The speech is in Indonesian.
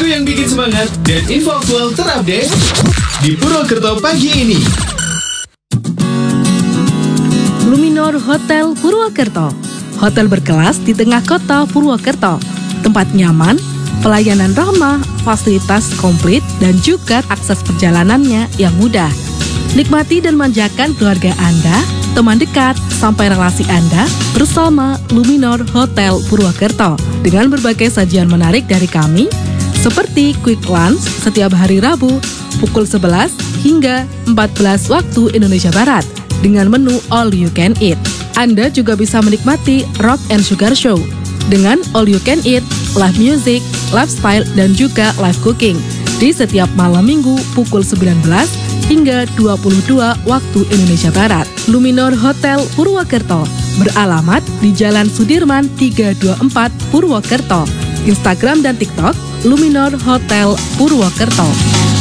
Lagu yang bikin semangat dan info aktual terupdate di Purwokerto pagi ini. Luminor Hotel Purwokerto. Hotel berkelas di tengah kota Purwokerto. Tempat nyaman, pelayanan ramah, fasilitas komplit, dan juga akses perjalanannya yang mudah. Nikmati dan manjakan keluarga Anda, teman dekat, sampai relasi Anda bersama Luminor Hotel Purwokerto. Dengan berbagai sajian menarik dari kami, seperti quick lunch setiap hari Rabu pukul 11 hingga 14 waktu Indonesia Barat dengan menu all you can eat. Anda juga bisa menikmati Rock and Sugar Show dengan all you can eat, live music, lifestyle, dan juga live cooking di setiap malam minggu pukul 19 hingga 22 waktu Indonesia Barat. Luminor Hotel Purwokerto beralamat di Jalan Sudirman 324 Purwokerto. Instagram dan TikTok Luminor Hotel Purwokerto.